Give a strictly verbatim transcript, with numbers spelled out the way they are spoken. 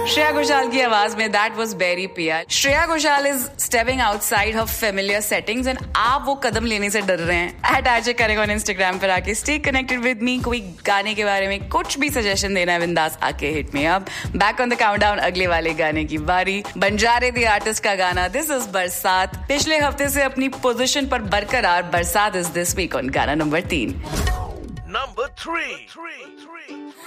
श्रेया घोषाल की आवाज में दैट वाज बेरी पिया. Shreya Ghoshal is stepping outside her familiar settings and आप वो कदम लेने से डर रहे हैं. एट आरजे करेगा ऑन इंस्टाग्राम पर आके स्टे कनेक्टेड विद मी. कोई गाने के बारे में कुछ भी सजेशन देना है बिंदास आके hit me up. Back on the countdown, अगले वाले गाने की बारी. बंजारे दी आर्टिस्ट का गाना दिस इज बरसात. पिछले हफ्ते से अपनी पोजीशन पर बरकरार बरसात इज दिस वीक ऑन गाना नंबर तीन. Number three.